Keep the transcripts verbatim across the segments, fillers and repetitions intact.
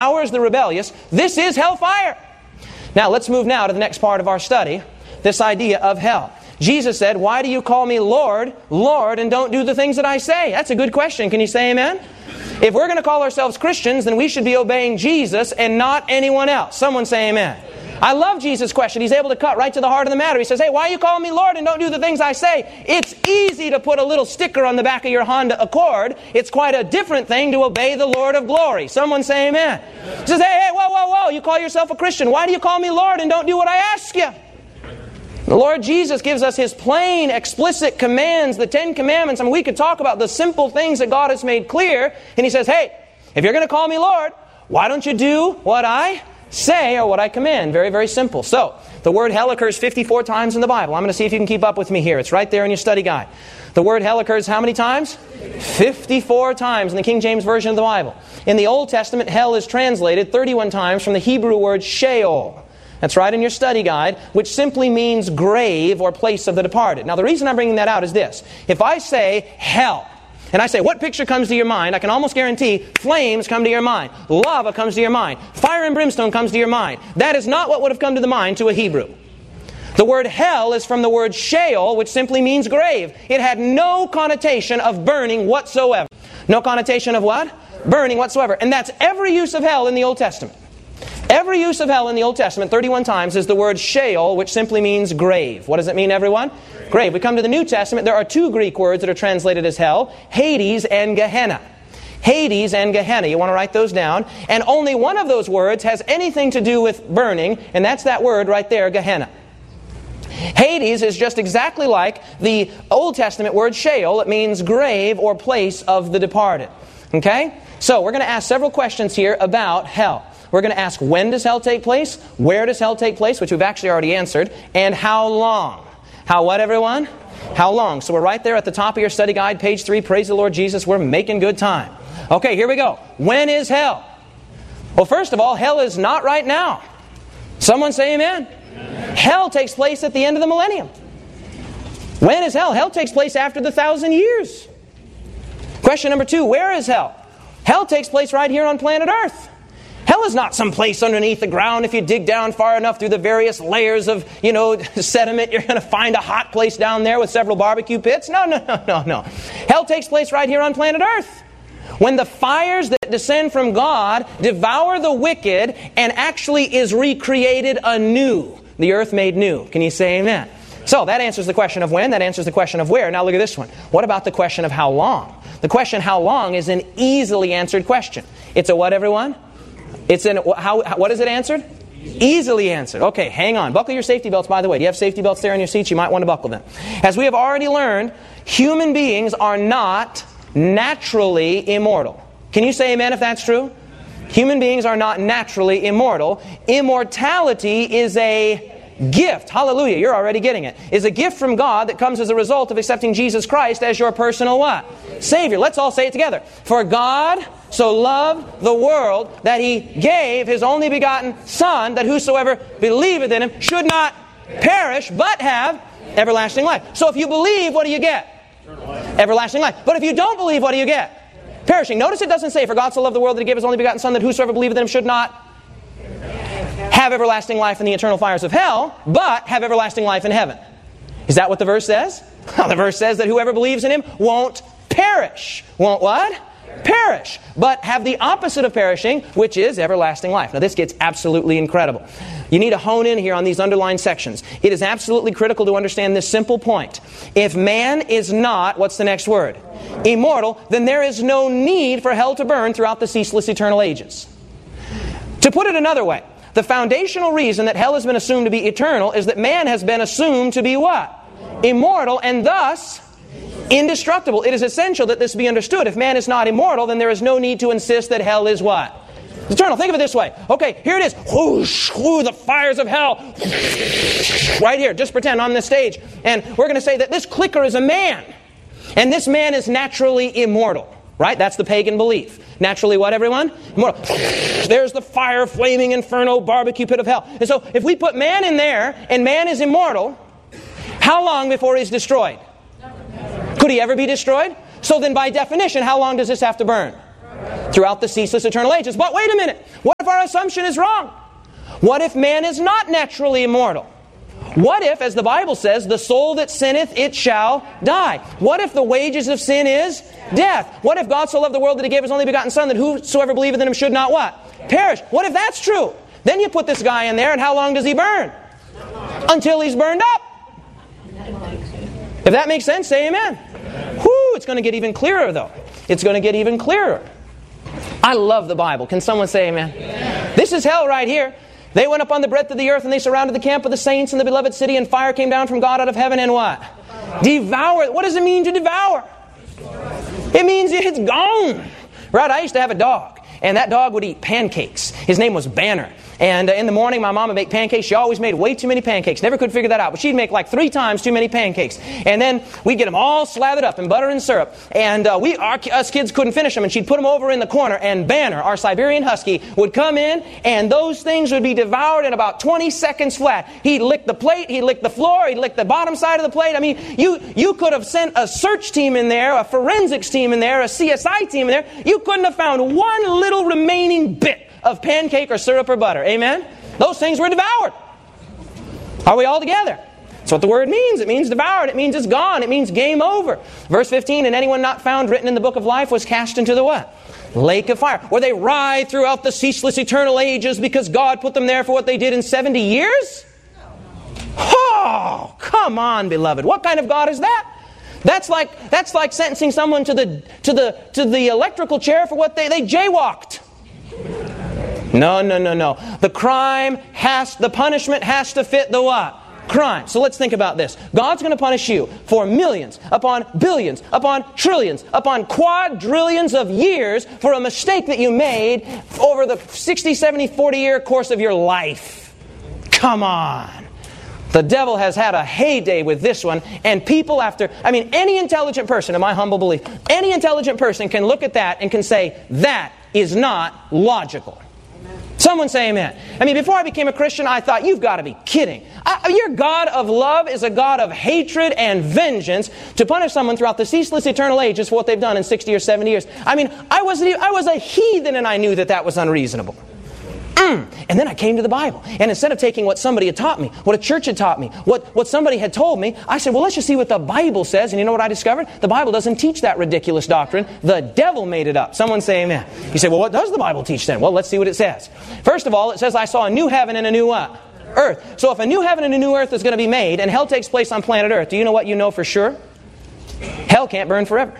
devours the rebellious. This is hellfire. Now, let's move now to the next part of our study, this idea of hell. Jesus said, why do you call me Lord, Lord, and don't do the things that I say? That's a good question. Can you say amen? If we're going to call ourselves Christians, then we should be obeying Jesus and not anyone else. Someone say amen. I love Jesus' question. He's able to cut right to the heart of the matter. He says, hey, why are you calling me Lord and don't do the things I say? It's easy to put a little sticker on the back of your Honda Accord. It's quite a different thing to obey the Lord of glory. Someone say amen. He says, hey, hey, whoa, whoa, whoa. You call yourself a Christian. Why do you call me Lord and don't do what I ask you? The Lord Jesus gives us His plain, explicit commands, the Ten Commandments. I mean, we could talk about the simple things that God has made clear. And He says, hey, if you're going to call me Lord, why don't you do what I say or what I command? Very, very simple. So, the word hell occurs fifty-four times in the Bible. I'm going to see if you can keep up with me here. It's right there in your study guide. The word hell occurs how many times? fifty-four times in the King James Version of the Bible. In the Old Testament, hell is translated thirty-one times from the Hebrew word Sheol. That's right in your study guide, which simply means grave or place of the departed. Now, the reason I'm bringing that out is this. If I say hell, and I say, what picture comes to your mind? I can almost guarantee flames come to your mind. Lava comes to your mind. Fire and brimstone comes to your mind. That is not what would have come to the mind to a Hebrew. The word hell is from the word Sheol, which simply means grave. It had no connotation of burning whatsoever. No connotation of what? Burning whatsoever. And that's every use of hell in the Old Testament. Every use of hell in the Old Testament, thirty-one times, is the word Sheol, which simply means grave. What does it mean, everyone? Grave. Grave. We come to the New Testament, there are two Greek words that are translated as hell, Hades and Gehenna. Hades and Gehenna. You want to write those down. And only one of those words has anything to do with burning, and that's that word right there, Gehenna. Hades is just exactly like the Old Testament word Sheol. It means grave or place of the departed. Okay? So, we're going to ask several questions here about hell. We're going to ask, when does hell take place? Where does hell take place? Which we've actually already answered. And how long? How what, everyone? How long? So we're right there at the top of your study guide, page three. Praise the Lord Jesus. We're making good time. Okay, here we go. When is hell? Well, first of all, hell is not right now. Someone say amen. Amen. Hell takes place at the end of the millennium. When is hell? Hell takes place after the thousand years. Question number two, where is hell? Hell takes place right here on planet Earth. Hell is not some place underneath the ground. If you dig down far enough through the various layers of, you know, sediment, you're going to find a hot place down there with several barbecue pits. No, no, no, no, no. Hell takes place right here on planet Earth. When the fires that descend from God devour the wicked and actually is recreated anew. The earth made new. Can you say amen? So that answers the question of when. That answers the question of where. Now look at this one. What about the question of how long? The question how long is an easily answered question. It's a what, everyone? It's in, how, what is it answered? Easily answered. Okay, hang on. Buckle your safety belts, by the way. Do you have safety belts there on your seats? You might want to buckle them. As we have already learned, human beings are not naturally immortal. Can you say amen if that's true? Human beings are not naturally immortal. Immortality is a gift. Hallelujah, you're already getting it. Is a gift from God that comes as a result of accepting Jesus Christ as your personal what? Savior. Let's all say it together. For God so loved the world that He gave His only begotten Son, that whosoever believeth in Him should not perish, but have everlasting life. So if you believe, what do you get? Everlasting life. But if you don't believe, what do you get? Perishing. Notice it doesn't say, for God so loved the world that He gave His only begotten Son, that whosoever believeth in Him should not have everlasting life in the eternal fires of hell, but have everlasting life in heaven. Is that what the verse says? Well, the verse says that whoever believes in Him won't perish. Won't what? Perish. But have the opposite of perishing, which is everlasting life. Now this gets absolutely incredible. You need to hone in here on these underlined sections. It is absolutely critical to understand this simple point. If man is not, what's the next word? Immortal, then there is no need for hell to burn throughout the ceaseless eternal ages. To put it another way, the foundational reason that hell has been assumed to be eternal is that man has been assumed to be what? Immortal, and thus indestructible. It is essential that this be understood. If man is not immortal, then there is no need to insist that hell is what? Eternal. Think of it this way. Okay, here it is. Whoosh, whoo, the fires of hell. Right here. Just pretend on this stage. And we're going to say that this clicker is a man. And this man is naturally immortal. Right? That's the pagan belief. Naturally what, everyone? Immortal. There's the fire, flaming, inferno, barbecue pit of hell. And so if we put man in there, and man is immortal, how long before he's destroyed? Could he ever be destroyed? So then by definition, how long does this have to burn? throughout the ceaseless eternal ages. But wait a minute. What if our assumption is wrong? What if man is not naturally immortal? What if, as the Bible says, the soul that sinneth, it shall die? What if the wages of sin is death? What if God so loved the world that He gave His only begotten Son, that whosoever believeth in Him should not what? Perish. What if that's true? Then you put this guy in there, and how long does he burn? Until he's burned up. If that makes sense, say amen. Whew, it's going to get even clearer, though. It's going to get even clearer. I love the Bible. Can someone say amen? Amen. This is hell right here. They went up on the breadth of the earth, and they surrounded the camp of the saints in the beloved city, and fire came down from God out of heaven and what? Devour. What does it mean to devour? It means it's gone. Right? I used to have a dog, and that dog would eat pancakes. His name was Banner. And uh, in the morning, my mom would make pancakes. She always made way too many pancakes. Never could figure that out. But she'd make like three times too many pancakes. And then we'd get them all slathered up in butter and syrup. And uh, we, our, us kids couldn't finish them. And she'd put them over in the corner. And Banner, our Siberian Husky, would come in. And those things would be devoured in about twenty seconds flat. He'd lick the plate. He'd lick the floor. He'd lick the bottom side of the plate. I mean, you, you could have sent a search team in there, a forensics team in there, a C S I team in there. You couldn't have found one little remaining bit of pancake or syrup or butter. Amen? Those things were devoured. Are we all together? That's what the word means. It means devoured. It means it's gone. It means game over. Verse fifteen, and anyone not found written in the book of life was cast into the what? Lake of fire. Where they writhe throughout the ceaseless eternal ages because God put them there for what they did in seventy years? Oh, come on, beloved. What kind of God is that? That's like that's like sentencing someone to the to the to the electrical chair for what they, they jaywalked. No, no, no, no. The crime has, the punishment has to fit the what? Crime. So let's think about this. God's going to punish you for millions, upon billions, upon trillions, upon quadrillions of years for a mistake that you made over the sixty, seventy, forty year course of your life. Come on. The devil has had a heyday with this one, and people after, I mean, any intelligent person, in my humble belief, any intelligent person can look at that and can say, that is not logical. Someone say amen. I mean, before I became a Christian, I thought, you've got to be kidding. I, your God of love is a God of hatred and vengeance to punish someone throughout the ceaseless eternal ages for what they've done in sixty or seventy years. I mean, I, wasn't, I was a heathen and I knew that that was unreasonable. Mm. And then I came to the Bible. And instead of taking what somebody had taught me, what a church had taught me, what, what somebody had told me, I said, well, let's just see what the Bible says. And you know what I discovered? The Bible doesn't teach that ridiculous doctrine. The devil made it up. Someone say amen. You say, well, what does the Bible teach then? Well, let's see what it says. First of all, it says, I saw a new heaven and a new what? Earth. So if a new heaven and a new earth is going to be made, and hell takes place on planet Earth, do you know what you know for sure? Hell can't burn forever.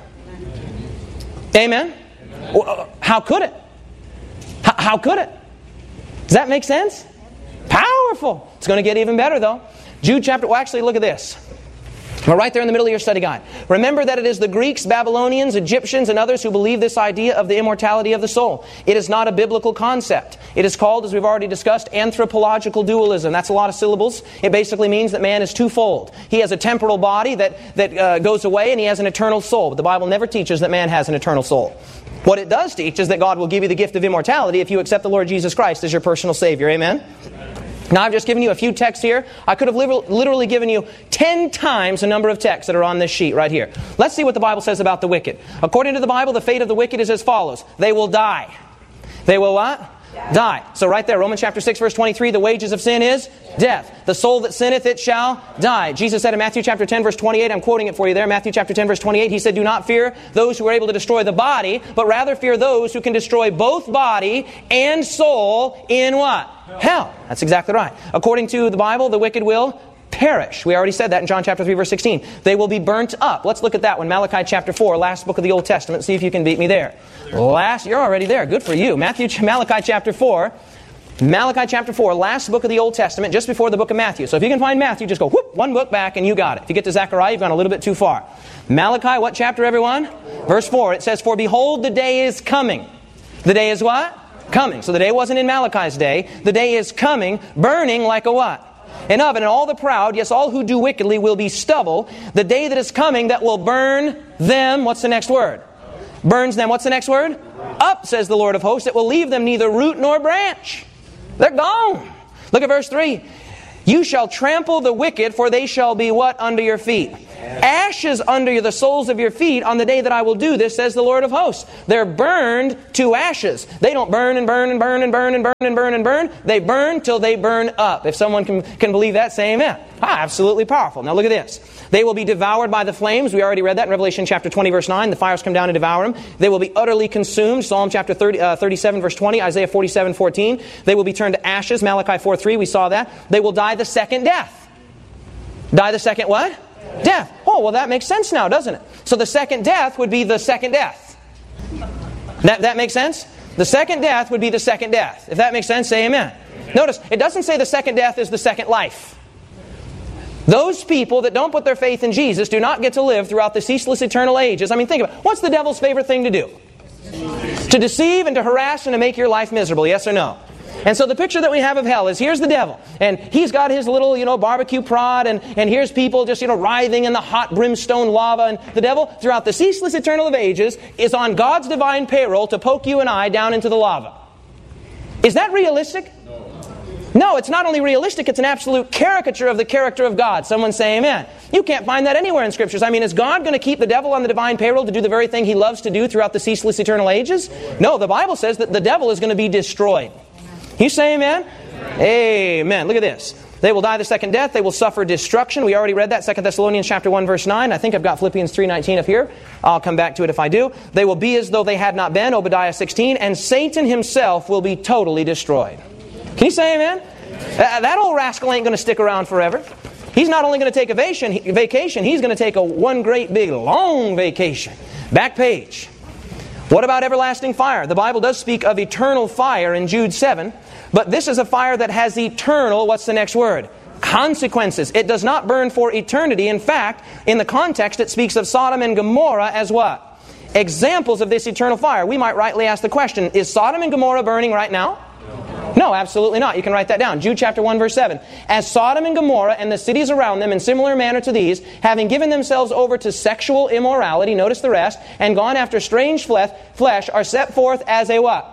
Amen? Well, how could it? How, how could it? Does that make sense? Powerful. It's going to get even better, though. Jude chapter... Well, actually, look at this. We're right there in the middle of your study guide. Remember that it is the Greeks, Babylonians, Egyptians, and others who believe this idea of the immortality of the soul. It is not a biblical concept. It is called, as we've already discussed, anthropological dualism. That's a lot of syllables. It basically means that man is twofold. He has a temporal body that, that uh, goes away, and he has an eternal soul. But the Bible never teaches that man has an eternal soul. What it does teach is that God will give you the gift of immortality if you accept the Lord Jesus Christ as your personal Savior. Amen? Now, I've just given you a few texts here. I could have literally given you ten times the number of texts that are on this sheet right here. Let's see what the Bible says about the wicked. According to the Bible, the fate of the wicked is as follows. They will die. They will what? Die. So right there, Romans chapter six, verse twenty-three, the wages of sin is death. The soul that sinneth, it shall die. Jesus said in Matthew chapter ten, verse twenty-eight, I'm quoting it for you there, Matthew chapter ten, verse twenty-eight, He said, do not fear those who are able to destroy the body, but rather fear those who can destroy both body and soul in what? Hell. Hell. That's exactly right. According to the Bible, the wicked will perish. We already said that in John chapter three, verse sixteen. They will be burnt up. Let's look at that one. Malachi chapter four, last book of the Old Testament. See if you can beat me there. Last, you're already there. Good for you. Matthew, Malachi chapter four. Malachi chapter four, last book of the Old Testament, just before the book of Matthew. So if you can find Matthew, just go whoop, one book back and you got it. If you get to Zechariah, you've gone a little bit too far. Malachi, what chapter, everyone? Verse four. It says, for behold, the day is coming. The day is what? Coming. So the day wasn't in Malachi's day. The day is coming, burning like a what? An oven, and all the proud, yes, all who do wickedly will be stubble. The day that is coming that will burn them, what's the next word? Burns them, what's the next word? Up, says the Lord of hosts. It will leave them neither root nor branch. They're gone. Look at verse three. You shall trample the wicked, for they shall be what under your feet? Ashes under the soles of your feet on the day that I will do this, says the Lord of hosts. They're burned to ashes. They don't burn and burn and burn and burn and burn and burn and burn. They burn till they burn up. If someone can, can believe that, say amen. Ah, absolutely powerful. Now look at this. They will be devoured by the flames. We already read that in Revelation chapter twenty, verse nine. The fires come down and devour them. They will be utterly consumed. Psalm chapter thirty, uh, thirty-seven, verse twenty. Isaiah forty-seven, fourteen. They will be turned to ashes. Malachi four, three. We saw that. They will die the second death. Die the second what? Death. Oh, well, that makes sense now, doesn't it? So the second death would be the second death. That, that makes sense? The second death would be the second death. If that makes sense, say amen. Notice, it doesn't say the second death is the second life. Those people that don't put their faith in Jesus do not get to live throughout the ceaseless eternal ages. I mean, think about it. What's the devil's favorite thing to do? To deceive and to harass and to make your life miserable, yes or no? And so the picture that we have of hell is, here's the devil, and he's got his little, you know, barbecue prod, and, and here's people just, you know, writhing in the hot brimstone lava, and the devil, throughout the ceaseless eternal of ages, is on God's divine payroll to poke you and I down into the lava. Is that realistic? No, it's not only realistic, it's an absolute caricature of the character of God. Someone say amen. You can't find that anywhere in Scriptures. I mean, is God going to keep the devil on the divine payroll to do the very thing he loves to do throughout the ceaseless eternal ages? No, the Bible says that the devil is going to be destroyed. You say amen? Amen? Amen. Look at this. They will die the second death. They will suffer destruction. We already read that, Second Thessalonians chapter one, verse nine. I think I've got Philippians three nineteen up here. I'll come back to it if I do. They will be as though they had not been, Obadiah sixteen. And Satan himself will be totally destroyed. Can you say amen? Uh, that old rascal ain't going to stick around forever. He's not only going to take a vacation, vacation he's going to take a one great big long vacation. Back page. What about everlasting fire? The Bible does speak of eternal fire in Jude seven. But this is a fire that has eternal, what's the next word? Consequences. It does not burn for eternity. In fact, in the context, it speaks of Sodom and Gomorrah as what? Examples of this eternal fire. We might rightly ask the question, is Sodom and Gomorrah burning right now? No, absolutely not. You can write that down. Jude chapter one, verse seven. As Sodom and Gomorrah and the cities around them in similar manner to these, having given themselves over to sexual immorality, notice the rest, and gone after strange flesh, flesh are set forth as a what?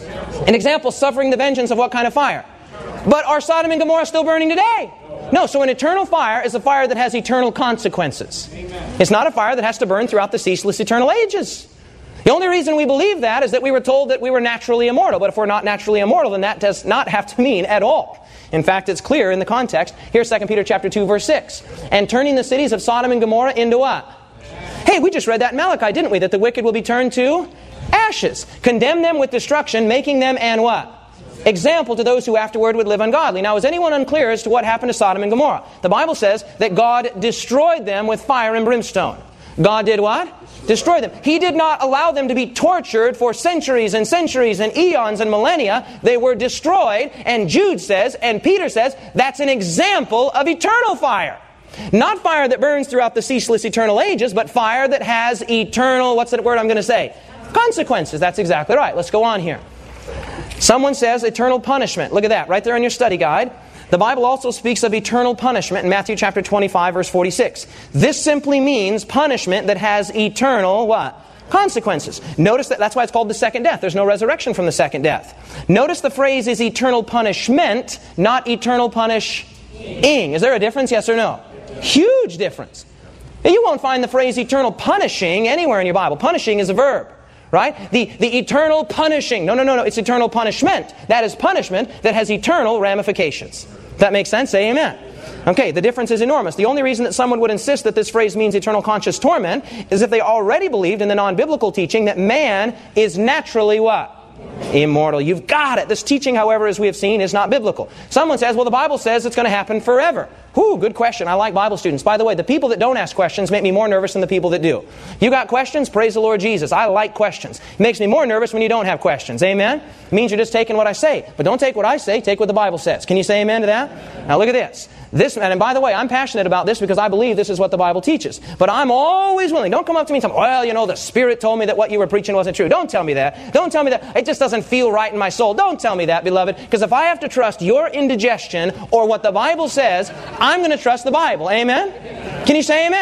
An example, suffering the vengeance of what kind of fire? But are Sodom and Gomorrah still burning today? No, so an eternal fire is a fire that has eternal consequences. It's not a fire that has to burn throughout the ceaseless eternal ages. The only reason we believe that is that we were told that we were naturally immortal. But if we're not naturally immortal, then that does not have to mean at all. In fact, it's clear in the context. Here's Second Peter chapter two, verse six. And turning the cities of Sodom and Gomorrah into what? Hey, we just read that in Malachi, didn't we? That the wicked will be turned to ashes. Condemn them with destruction, making them and what? Example to those who afterward would live ungodly. Now, is anyone unclear as to what happened to Sodom and Gomorrah? The Bible says that God destroyed them with fire and brimstone. God did what? Destroy them. He did not allow them to be tortured for centuries and centuries and eons and millennia. They were destroyed. And Jude says, and Peter says, that's an example of eternal fire. Not fire that burns throughout the ceaseless eternal ages, but fire that has eternal, what's that word I'm going to say? Consequences. That's exactly right. Let's go on here. Someone says eternal punishment. Look at that, right there in your study guide. The Bible also speaks of eternal punishment in Matthew chapter twenty-five, verse forty-six. This simply means punishment that has eternal what? Consequences. Notice that that's why it's called the second death. There's no resurrection from the second death. Notice the phrase is eternal punishment, not eternal punishing. Is there a difference, yes or no? Huge difference. You won't find the phrase eternal punishing anywhere in your Bible. Punishing is a verb. Right? The, the eternal punishing. No, no, no, no. It's eternal punishment. That is punishment that has eternal ramifications. That makes sense? Say amen. Okay, the difference is enormous. The only reason that someone would insist that this phrase means eternal conscious torment is if they already believed in the non-biblical teaching that man is naturally what? Immortal. You've got it. This teaching, however, as we have seen, is not biblical. Someone says, well, the Bible says it's going to happen forever. Whew, good question. I like Bible students. By the way, the people that don't ask questions make me more nervous than the people that do. You got questions? Praise the Lord Jesus. I like questions. It makes me more nervous when you don't have questions. Amen? It means you're just taking what I say. But don't take what I say. Take what the Bible says. Can you say amen to that? Now look at this. This, and by the way, I'm passionate about this because I believe this is what the Bible teaches. But I'm always willing. Don't come up to me and tell me, well, you know, the Spirit told me that what you were preaching wasn't true. Don't tell me that. Don't tell me that. It just doesn't feel right in my soul. Don't tell me that, beloved. Because if I have to trust your indigestion or what the Bible says, I'm going to trust the Bible. Amen? Can you say amen?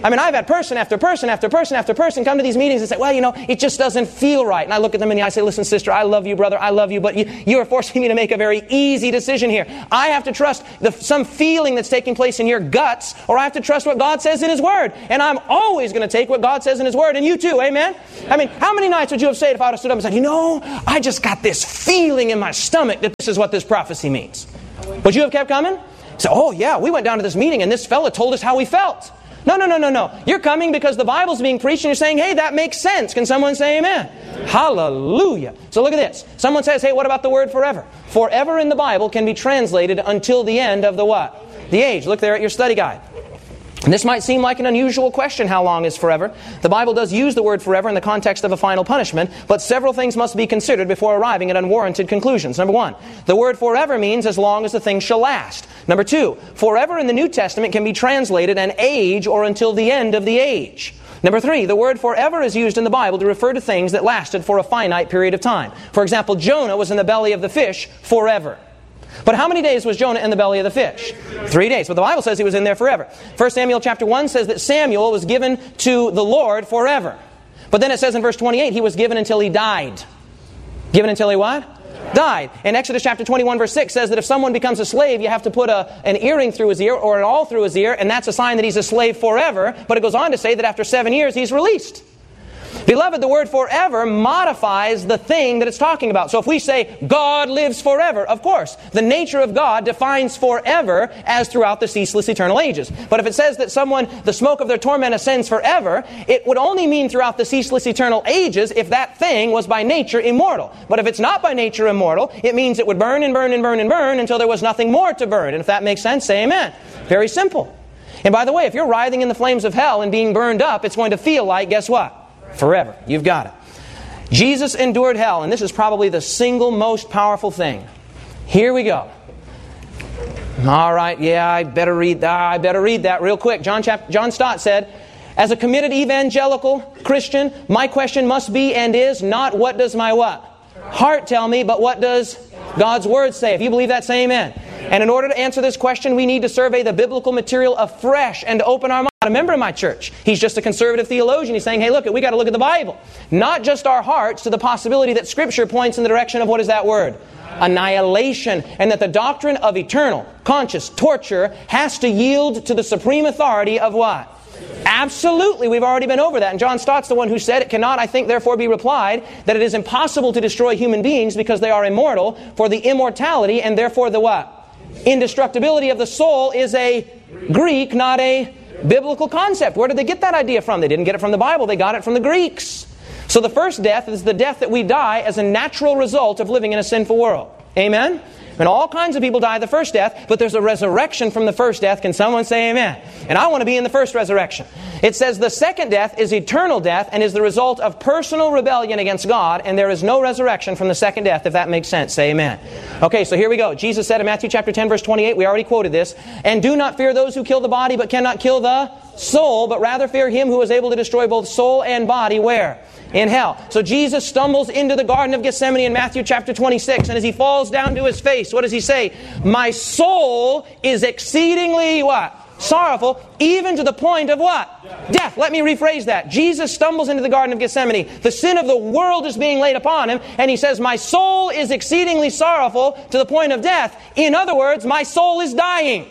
I mean, I've had person after person after person after person come to these meetings and say, well, you know, it just doesn't feel right. And I look at them and I say, listen, sister, I love you, brother, I love you, but you, you are forcing me to make a very easy decision here. I have to trust the, some feeling that's taking place in your guts, or I have to trust what God says in His Word. And I'm always going to take what God says in His Word, and you too, amen? I mean, how many nights would you have said if I would have stood up and said, you know, I just got this feeling in my stomach that this is what this prophecy means? Would you have kept coming? Say, oh yeah, we went down to this meeting and this fella told us how he felt. No, no, no, no, no. You're coming because the Bible's being preached and you're saying, hey, that makes sense. Can someone say amen? Amen. Hallelujah. So look at this. Someone says, hey, what about the word forever? Forever in the Bible can be translated until the end of the what? The age. Look there at your study guide. And this might seem like an unusual question, how long is forever? The Bible does use the word forever in the context of a final punishment, but several things must be considered before arriving at unwarranted conclusions. Number one, the word forever means as long as the thing shall last. Number two, forever in the New Testament can be translated an age or until the end of the age. Number three, the word forever is used in the Bible to refer to things that lasted for a finite period of time. For example, Jonah was in the belly of the fish forever. But how many days was Jonah in the belly of the fish? Three days. But the Bible says he was in there forever. First Samuel chapter one says that Samuel was given to the Lord forever. But then it says in verse twenty-eight, he was given until he died. Given until he what? Died. And Exodus chapter twenty-one verse six says that if someone becomes a slave, you have to put a, an earring through his ear or an awl through his ear, and that's a sign that he's a slave forever. But it goes on to say that after seven years, he's released. Beloved, the word forever modifies the thing that it's talking about. So if we say God lives forever, of course, the nature of God defines forever as throughout the ceaseless eternal ages. But if it says that someone, the smoke of their torment ascends forever, it would only mean throughout the ceaseless eternal ages if that thing was by nature immortal. But if it's not by nature immortal, it means it would burn and burn and burn and burn until there was nothing more to burn. And if that makes sense, say amen. Very simple. And by the way, if you're writhing in the flames of hell and being burned up, it's going to feel like, guess what? Forever. You've got it. Jesus endured hell, and this is probably the single most powerful thing. Here we go. All right, yeah, I better read that. I better read that real quick. John, chap- John Stott said, as a committed evangelical Christian, my question must be and is not what does my what? Heart tell me, but what does God's Word say? If you believe that, say amen. And in order to answer this question, we need to survey the biblical material afresh and to open our mind. A member of my church, he's just a conservative theologian. He's saying, hey, look, we got to look at the Bible. Not just our hearts to the possibility that Scripture points in the direction of, what is that word? Annihilation. And that the doctrine of eternal, conscious torture has to yield to the supreme authority of what? Absolutely. We've already been over that. And John Stott's the one who said, it cannot, I think, therefore be replied that it is impossible to destroy human beings because they are immortal, for the immortality and therefore the what? Indestructibility of the soul is a Greek, not a biblical concept. Where did they get that idea from? They didn't get it from the Bible. They got it from the Greeks. So the first death is the death that we die as a natural result of living in a sinful world. Amen? And all kinds of people die the first death, but there's a resurrection from the first death. Can someone say amen? And I want to be in the first resurrection. It says the second death is eternal death and is the result of personal rebellion against God, and there is no resurrection from the second death, if that makes sense. Say amen. Okay, so here we go. Jesus said in Matthew chapter ten, verse twenty-eight, we already quoted this, and do not fear those who kill the body but cannot kill the soul, but rather fear Him who is able to destroy both soul and body. Where? In hell. So Jesus stumbles into the Garden of Gethsemane in Matthew chapter twenty-six, and as He falls down to His face, what does He say? My soul is exceedingly what? Sorrowful, even to the point of what? Death. Death. Let me rephrase that. Jesus stumbles into the Garden of Gethsemane. The sin of the world is being laid upon Him, and He says, my soul is exceedingly sorrowful to the point of death. In other words, my soul is dying.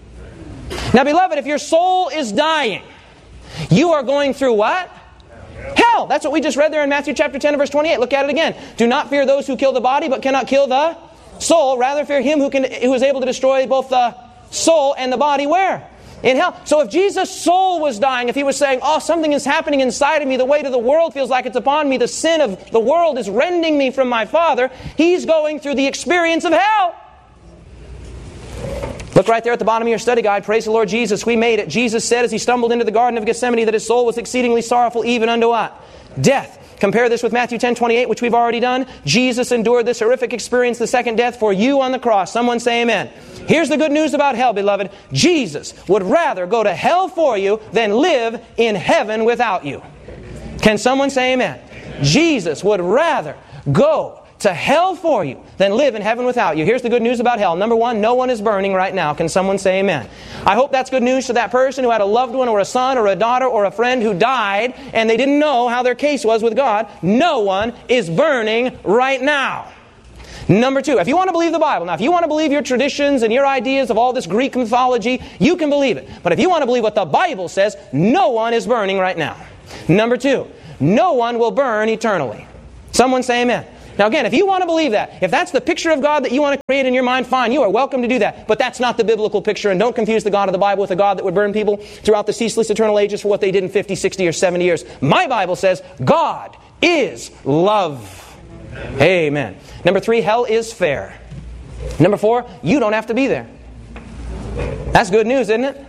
Now, beloved, if your soul is dying, you are going through what? Hell. That's what we just read there in Matthew chapter ten, verse twenty-eight. Look at it again. Do not fear those who kill the body, but cannot kill the soul. Rather fear Him who can, who is able to destroy both the soul and the body. Where? In hell. So if Jesus' soul was dying, if He was saying, oh, something is happening inside of me, the weight of the world feels like it's upon me, the sin of the world is rending me from my Father, He's going through the experience of hell. Look right there at the bottom of your study guide. Praise the Lord Jesus. We made it. Jesus said as He stumbled into the Garden of Gethsemane that His soul was exceedingly sorrowful even unto what? Death. Compare this with Matthew ten twenty-eight, which we've already done. Jesus endured this horrific experience, the second death, for you on the cross. Someone say amen. Here's the good news about hell, beloved. Jesus would rather go to hell for you than live in heaven without you. Can someone say amen? Jesus would rather go to hell for you than live in heaven without you. Here's the good news about hell. Number one, no one is burning right now. Can someone say amen? I hope that's good news to that person who had a loved one or a son or a daughter or a friend who died and they didn't know how their case was with God. No one is burning right now. Number two, if you want to believe the Bible, now if you want to believe your traditions and your ideas of all this Greek mythology, you can believe it. But if you want to believe what the Bible says, no one is burning right now. Number two, no one will burn eternally. Someone say amen. Now again, if you want to believe that, if that's the picture of God that you want to create in your mind, fine, you are welcome to do that. But that's not the biblical picture, and don't confuse the God of the Bible with a God that would burn people throughout the ceaseless eternal ages for what they did in fifty, sixty, or seventy years. My Bible says God is love. Amen. Number three, hell is fair. Number four, you don't have to be there. That's good news, isn't it?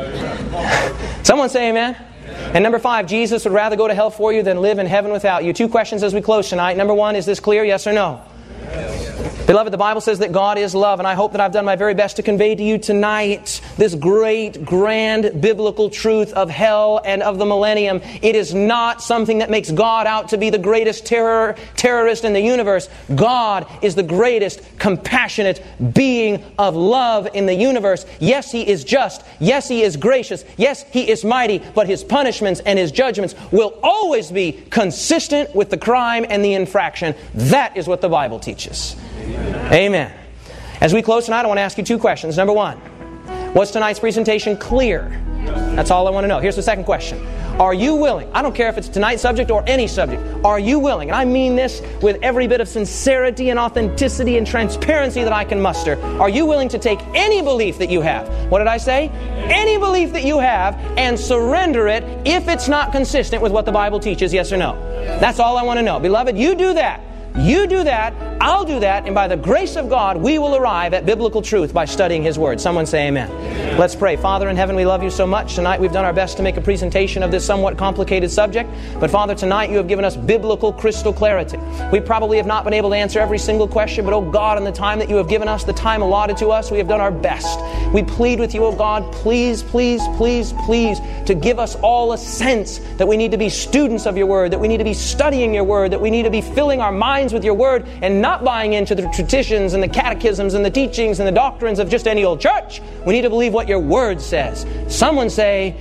Someone say amen. And number five, Jesus would rather go to hell for you than live in heaven without you. Two questions as we close tonight. Number one, is this clear? Yes or no? Beloved, the Bible says that God is love, and I hope that I've done my very best to convey to you tonight this great, grand biblical truth of hell and of the millennium. It is not something that makes God out to be the greatest terror, terrorist in the universe. God is the greatest compassionate being of love in the universe. Yes, He is just. Yes, He is gracious. Yes, He is mighty. But His punishments and His judgments will always be consistent with the crime and the infraction. That is what the Bible teaches. Amen. As we close tonight, I want to ask you two questions. Number one, was tonight's presentation clear? That's all I want to know. Here's the second question. Are you willing? I don't care if it's tonight's subject or any subject. Are you willing? And I mean this with every bit of sincerity and authenticity and transparency that I can muster. Are you willing to take any belief that you have? What did I say? Any belief that you have and surrender it if it's not consistent with what the Bible teaches, yes or no? That's all I want to know. Beloved, you do that. You do that, I'll do that, and by the grace of God, we will arrive at biblical truth by studying His Word. Someone say amen. Amen. Let's pray. Father in heaven, we love You so much. Tonight we've done our best to make a presentation of this somewhat complicated subject, but Father, tonight You have given us biblical crystal clarity. We probably have not been able to answer every single question, but oh God, in the time that You have given us, the time allotted to us, we have done our best. We plead with You, oh God, please, please, please, please, to give us all a sense that we need to be students of Your Word, that we need to be studying Your Word, that we need to be filling our minds with Your Word and not buying into the traditions and the catechisms and the teachings and the doctrines of just any old church. We need to believe what Your Word says. Someone say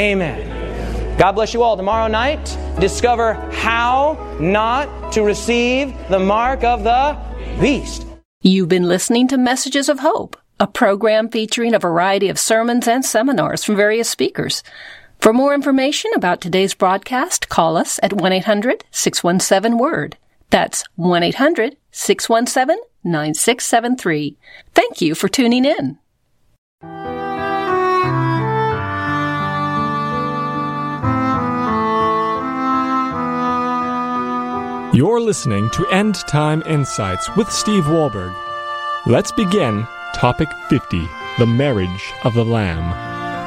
amen. God bless you all. Tomorrow night, discover how not to receive the mark of the beast. You've been listening to Messages of Hope, a program featuring a variety of sermons and seminars from various speakers. For more information about today's broadcast, call us at one eight hundred six one seven word. That's one eight hundred six one seven nine six seven three. Thank you for tuning in. You're listening to End Time Insights with Steve Wahlberg. Let's begin Topic fifty, the Marriage of the Lamb.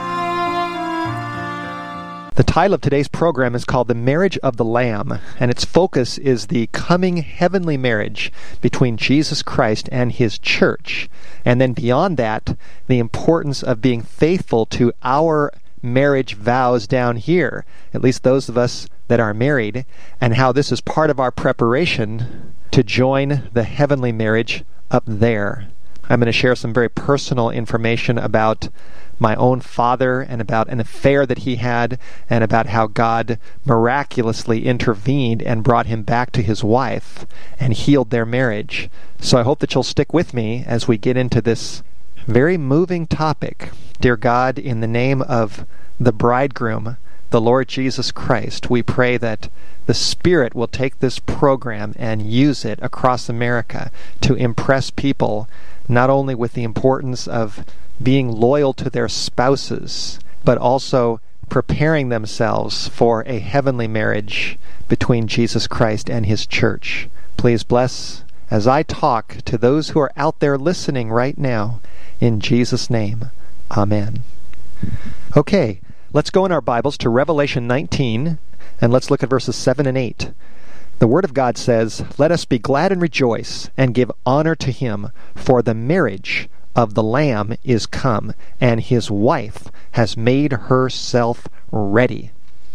The title of today's program is called The Marriage of the Lamb, and its focus is the coming heavenly marriage between Jesus Christ and His church. And then beyond that, the importance of being faithful to our marriage vows down here, at least those of us that are married, and how this is part of our preparation to join the heavenly marriage up there. I'm going to share some very personal information about my own father and about an affair that he had and about how God miraculously intervened and brought him back to his wife and healed their marriage. So I hope that you'll stick with me as we get into this very moving topic. Dear God, in the name of the bridegroom, the Lord Jesus Christ, we pray that the Spirit will take this program and use it across America to impress people not only with the importance of being loyal to their spouses, but also preparing themselves for a heavenly marriage between Jesus Christ and His church. Please bless as I talk to those who are out there listening right now. In Jesus' name, amen. Okay, let's go in our Bibles to Revelation nineteen, and let's look at verses seven and eight. The Word of God says, "Let us be glad and rejoice, and give honor to Him, for the marriage of the Lamb is come, and His wife has made herself ready."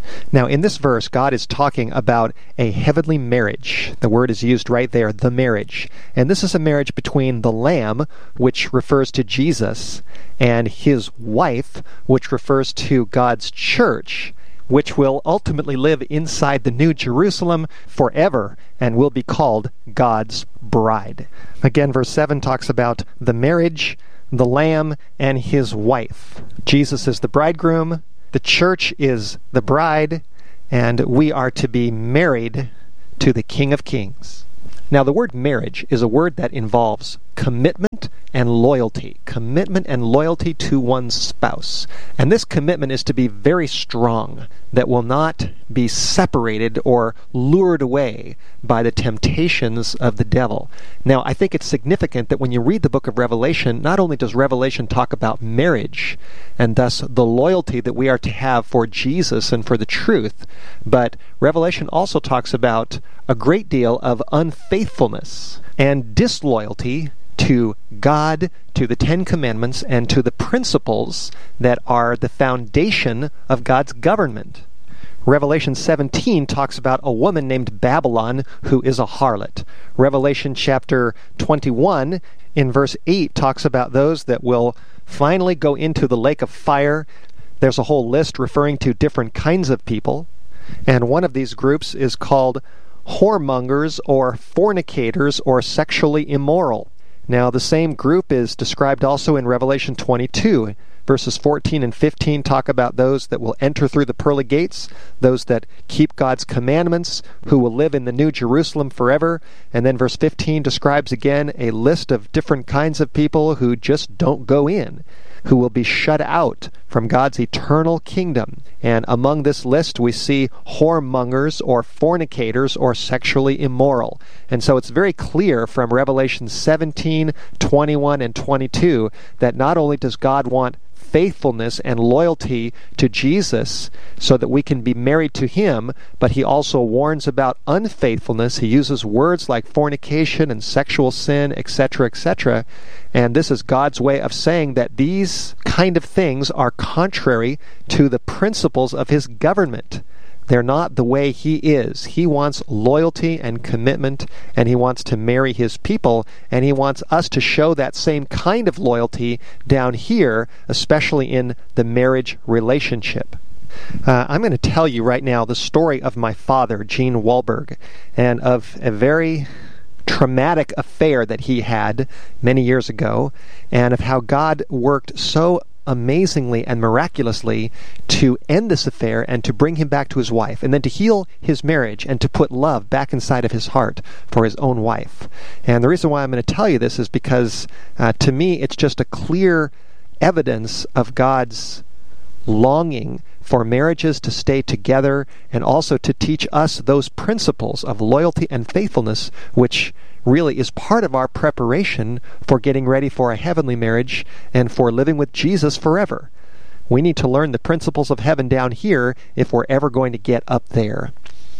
Now, in this verse, God is talking about a heavenly marriage. The word is used right there, the marriage. And this is a marriage between the Lamb, which refers to Jesus, and his wife, which refers to God's church, which will ultimately live inside the New Jerusalem forever and will be called God's bride. Again, verse seven talks about the marriage, the Lamb, and his wife. Jesus is the bridegroom, the church is the bride, and we are to be married to the King of Kings. Now, the word marriage is a word that involves commitment and loyalty. Commitment and loyalty to one's spouse. And this commitment is to be very strong, that will not be separated or lured away by the temptations of the devil. Now, I think it's significant that when you read the book of Revelation, not only does Revelation talk about marriage, and thus the loyalty that we are to have for Jesus and for the truth, but Revelation also talks about a great deal of unfaithfulness and disloyalty to God, to the Ten Commandments, and to the principles that are the foundation of God's government. Revelation seventeen talks about a woman named Babylon who is a harlot. Revelation chapter twenty-one in verse eight talks about those that will finally go into the lake of fire. There's a whole list referring to different kinds of people, and one of these groups is called whoremongers or fornicators or sexually immoral. Now, the same group is described also in Revelation twenty-two. Verses fourteen and fifteen talk about those that will enter through the pearly gates, those that keep God's commandments, who will live in the New Jerusalem forever. And then verse fifteen describes again a list of different kinds of people who just don't go in, who will be shut out from God's eternal kingdom. And among this list we see whoremongers or fornicators or sexually immoral. And so it's very clear from Revelation seventeen, twenty-one, and twenty-two that not only does God want faithfulness and loyalty to Jesus so that we can be married to him, but he also warns about unfaithfulness. He uses words like fornication and sexual sin, et cetera, et cetera. And this is God's way of saying that these kind of things are contrary to the principles of his government. They're not the way he is. He wants loyalty and commitment, and he wants to marry his people, and he wants us to show that same kind of loyalty down here, especially in the marriage relationship. Uh, I'm going to tell you right now the story of my father, Gene Wahlberg, and of a very traumatic affair that he had many years ago, and of how God worked so amazingly and miraculously to end this affair and to bring him back to his wife, and then to heal his marriage and to put love back inside of his heart for his own wife. And the reason why I'm going to tell you this is because uh, to me it's just a clear evidence of God's longing for marriages to stay together, and also to teach us those principles of loyalty and faithfulness, which really is part of our preparation for getting ready for a heavenly marriage and for living with Jesus forever. We need to learn the principles of heaven down here if we're ever going to get up there.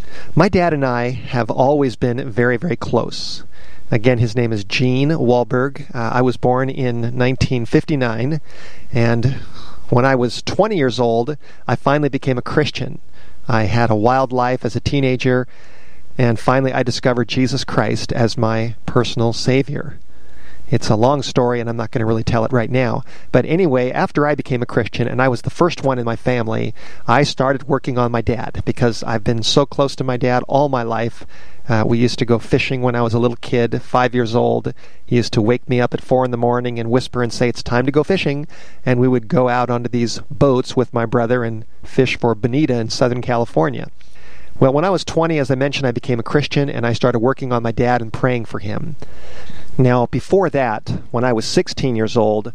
My dad and I have always been very, very close. Again, his name is Gene Wahlberg. Uh, I was born in nineteen fifty-nine, and when I was twenty years old, I finally became a Christian. I had a wild life as a teenager, and finally I discovered Jesus Christ as my personal Savior. It's a long story, and I'm not going to really tell it right now. But anyway, after I became a Christian, and I was the first one in my family, I started working on my dad, because I've been so close to my dad all my life. Uh, we used to go fishing when I was a little kid, five years old. He used to wake me up at four in the morning and whisper and say, "It's time to go fishing." And we would go out onto these boats with my brother and fish for bonita in Southern California. Well, when I was twenty, as I mentioned, I became a Christian, and I started working on my dad and praying for him. Now, before that, when I was sixteen years old,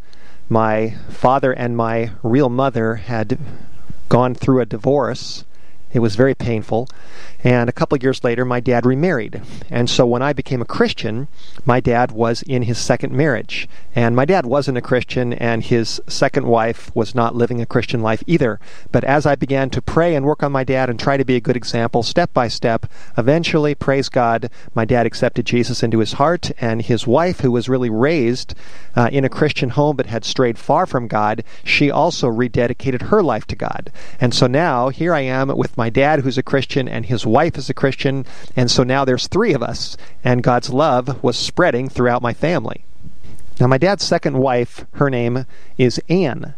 my father and my real mother had gone through a divorce. It was very painful. And a couple of years later, my dad remarried. And so when I became a Christian, my dad was in his second marriage. And my dad wasn't a Christian, and his second wife was not living a Christian life either. But as I began to pray and work on my dad and try to be a good example, step by step, eventually, praise God, my dad accepted Jesus into his heart, and his wife, who was really raised uh, in a Christian home but had strayed far from God, she also rededicated her life to God. And so now, here I am with my my dad, who's a Christian, and his wife is a Christian, and so now there's three of us, and God's love was spreading throughout my family. Now, my dad's second wife, her name is Anne.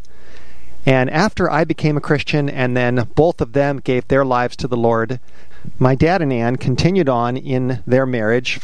And after I became a Christian, and then both of them gave their lives to the Lord, my dad and Anne continued on in their marriage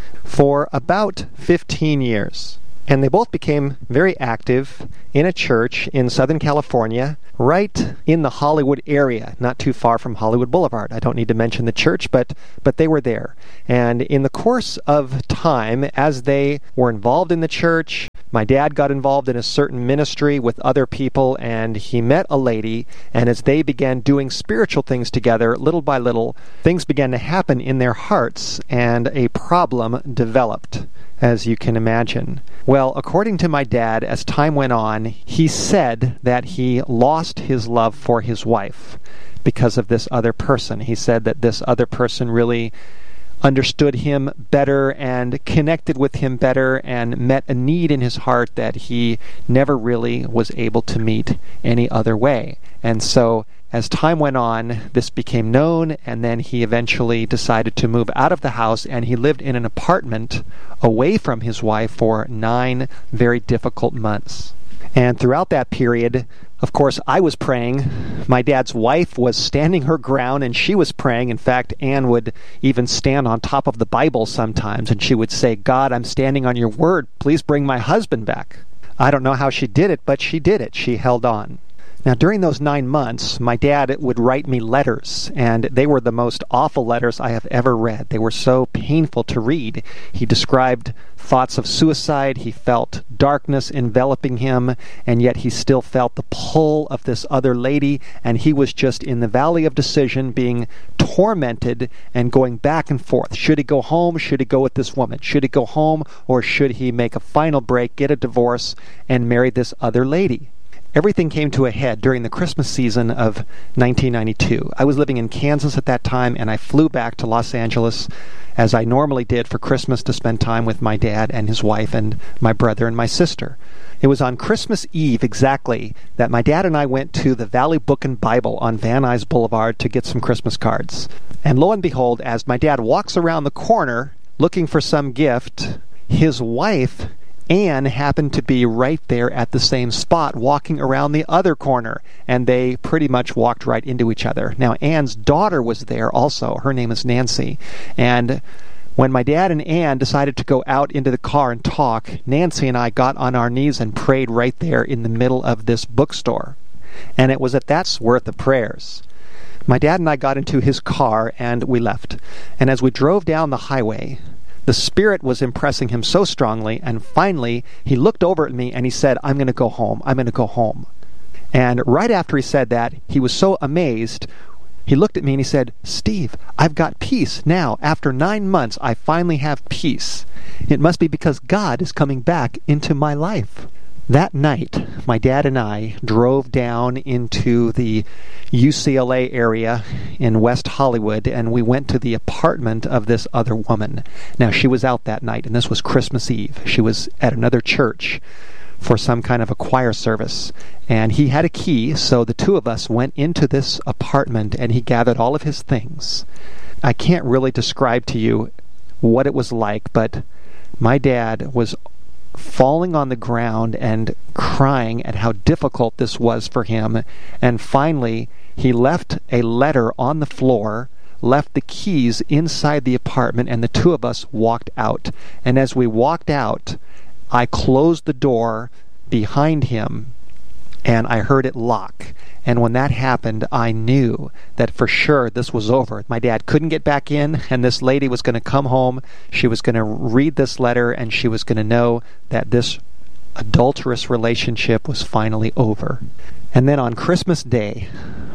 for about fifteen years. And they both became very active in a church in Southern California, right in the Hollywood area, not too far from Hollywood Boulevard. I don't need to mention the church, but but they were there. And in the course of time, as they were involved in the church, my dad got involved in a certain ministry with other people, and he met a lady, and as they began doing spiritual things together, little by little, things began to happen in their hearts, and a problem developed, as you can imagine. Well, according to my dad, as time went on, he said that he lost his love for his wife because of this other person. He said that this other person really understood him better and connected with him better and met a need in his heart that he never really was able to meet any other way. And so as time went on, this became known, and then he eventually decided to move out of the house, and he lived in an apartment away from his wife for nine very difficult months. And throughout that period, of course, I was praying. My dad's wife was standing her ground, and she was praying. In fact, Anne would even stand on top of the Bible sometimes, and she would say, "God, I'm standing on your word. Please bring my husband back." I don't know how she did it, but she did it. She held on. Now, during those nine months, my dad would write me letters, and they were the most awful letters I have ever read. They were so painful to read. He described thoughts of suicide. He felt darkness enveloping him, and yet he still felt the pull of this other lady, and he was just in the valley of decision, being tormented and going back and forth. Should he go home? Should he go with this woman? Should he go home, or should he make a final break, get a divorce, and marry this other lady? Everything came to a head during the Christmas season of nineteen ninety-two. I was living in Kansas at that time, and I flew back to Los Angeles, as I normally did for Christmas, to spend time with my dad and his wife and my brother and my sister. It was on Christmas Eve exactly that my dad and I went to the Valley Book and Bible on Van Nuys Boulevard to get some Christmas cards. And lo and behold, as my dad walks around the corner looking for some gift, his wife Anne happened to be right there at the same spot, walking around the other corner, and they pretty much walked right into each other. Now, Anne's daughter was there also. Her name is Nancy. And when my dad and Anne decided to go out into the car and talk, Nancy and I got on our knees and prayed right there in the middle of this bookstore. And it was at that worth of prayers. My dad and I got into his car, and we left. And as we drove down the highway, the Spirit was impressing him so strongly, and finally he looked over at me and he said, "I'm going to go home. I'm going to go home." And right after he said that, he was so amazed. He looked at me and he said, "Steve, I've got peace now. After nine months, I finally have peace. It must be because God is coming back into my life." That night, my dad and I drove down into the U C L A area in West Hollywood, and we went to the apartment of this other woman. Now, she was out that night, and this was Christmas Eve. She was at another church for some kind of a choir service, and he had a key, so the two of us went into this apartment, and he gathered all of his things. I can't really describe to you what it was like, but my dad was falling on the ground and crying at how difficult this was for him. And finally, he left a letter on the floor, left the keys inside the apartment, and the two of us walked out. And as we walked out, I closed the door behind him, and I heard it lock. And when that happened, I knew that for sure this was over. My dad couldn't get back in, and this lady was going to come home. She was going to read this letter, and she was going to know that this adulterous relationship was finally over. And then on Christmas Day,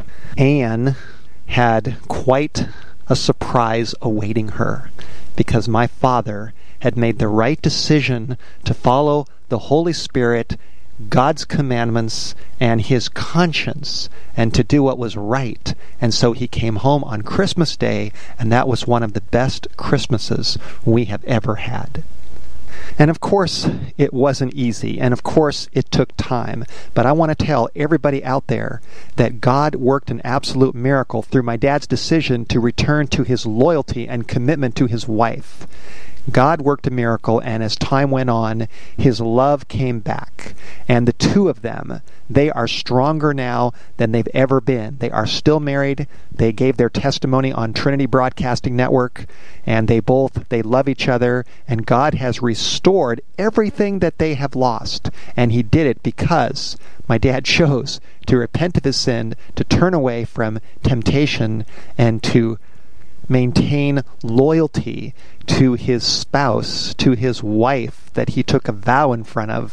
Anne had quite a surprise awaiting her, because my father had made the right decision to follow the Holy Spirit, God's commandments, and his conscience, and to do what was right. And so he came home on Christmas Day, and that was one of the best Christmases we have ever had. And of course, it wasn't easy, and of course, it took time. But I want to tell everybody out there that God worked an absolute miracle through my dad's decision to return to his loyalty and commitment to his wife. God worked a miracle, and as time went on, his love came back. And the two of them, they are stronger now than they've ever been. They are still married. They gave their testimony on Trinity Broadcasting Network, and they both, they love each other, and God has restored everything that they have lost. And he did it because my dad chose to repent of his sin, to turn away from temptation, and to maintain loyalty to his spouse, to his wife that he took a vow in front of